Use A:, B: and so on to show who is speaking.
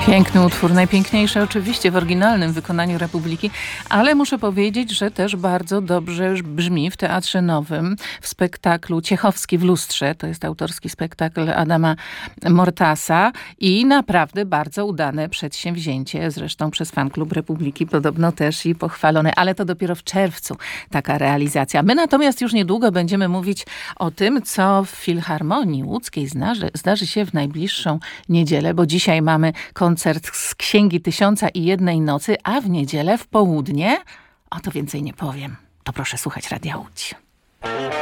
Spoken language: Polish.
A: Piękny utwór, najpiękniejszy oczywiście w oryginalnym wykonaniu Republiki, ale muszę powiedzieć, że też bardzo dobrze brzmi w Teatrze Nowym, w spektaklu Ciechowski w lustrze. To jest autorski spektakl Adama Mortasa i naprawdę bardzo udane przedsięwzięcie, zresztą przez fanklub Republiki podobno też i pochwalone, ale to dopiero w czerwcu taka realizacja. My natomiast już niedługo będziemy mówić o tym, co w Filharmonii Łódzkiej zdarzy się w najbliższą niedzielę, bo dzisiaj mamy koncert z Księgi Tysiąca i Jednej Nocy, a w niedzielę w południe, o to więcej nie powiem, to proszę słuchać Radia Łódź.